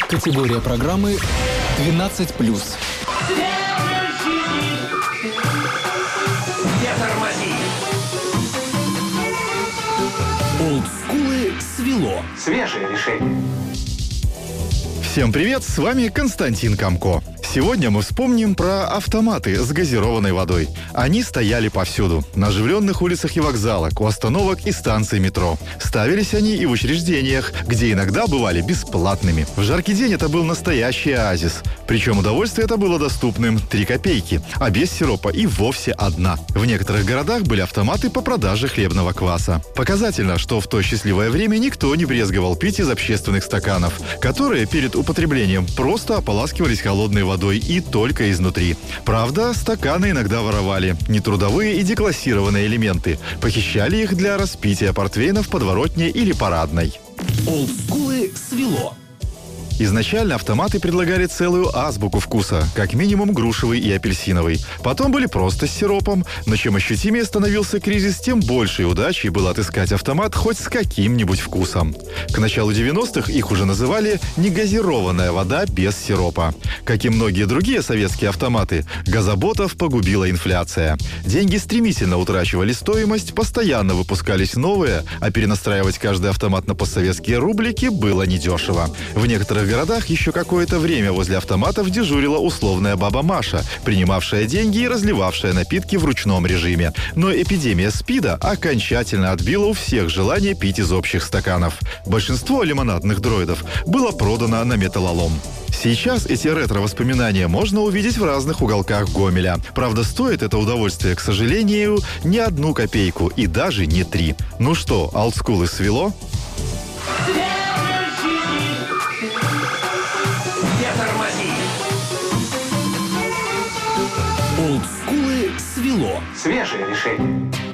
Категория программы 12+. Олдскулы свело. Свежее решение. Всем привет, с вами Константин Камко. Сегодня мы вспомним про автоматы с газированной водой. Они стояли повсюду. На оживленных улицах и вокзалах, у остановок и станций метро. Ставились они и в учреждениях, где иногда бывали бесплатными. В жаркий день это был настоящий оазис. Причем удовольствие это было доступным 3 копейки, а без сиропа и вовсе 1. В некоторых городах были автоматы по продаже хлебного кваса. Показательно, что в то счастливое время никто не брезговал пить из общественных стаканов, которые перед употреблением просто ополаскивались холодной водой и только изнутри. Правда, стаканы иногда воровали. Нетрудовые и деклассированные элементы. Похищали их для распития портвейна в подворотне или парадной. Олдскулы свело. Изначально автоматы предлагали целую азбуку вкуса, как минимум грушевый и апельсиновый. Потом были просто с сиропом, но чем ощутимее становился кризис, тем большей удачей было отыскать автомат хоть с каким-нибудь вкусом. К началу 90-х их уже называли «негазированная вода без сиропа». Как и многие другие советские автоматы, газоботов погубила инфляция. Деньги стремительно утрачивали стоимость, постоянно выпускались новые, а перенастраивать каждый автомат на постсоветские рублики было недешево. В некоторых городах еще какое-то время возле автоматов дежурила условная баба Маша, принимавшая деньги и разливавшая напитки в ручном режиме. Но эпидемия СПИДа окончательно отбила у всех желание пить из общих стаканов. Большинство лимонадных дроидов было продано на металлолом. Сейчас эти ретро-воспоминания можно увидеть в разных уголках Гомеля. Правда, стоит это удовольствие, к сожалению, не 1 копейку и даже не 3. Ну что, олдскулы свело? Олдскулы свело. Свежее решение.